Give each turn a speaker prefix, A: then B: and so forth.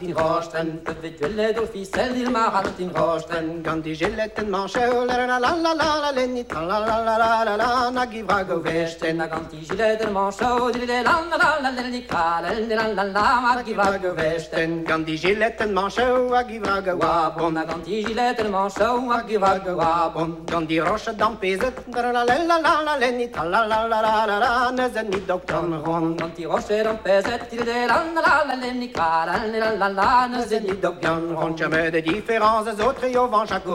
A: in Rosten, de Wille durch Fiesel, die macht in Rosten.
B: Quand die Gilletten mancheu, la la la la la la lenni, la la la la la la la, na givago vesten.
A: Na quand die Gilletten mancheu, die la la la la lenni, la la la ma givago vesten.
B: Quand die Gilletten mancheu, a givago wabon.
A: Na quand die Gilletten mancheu, a givago wabon.
B: Quand die Roche dan pezet, la la la la la lenni, la la la la la la, ne zen niet dokter ron.
A: Quand die Roche dan pezet, die la la la lenni, la la la la, ne zen niet dokter ron.
B: Jamais de différence, autres yo vent chaque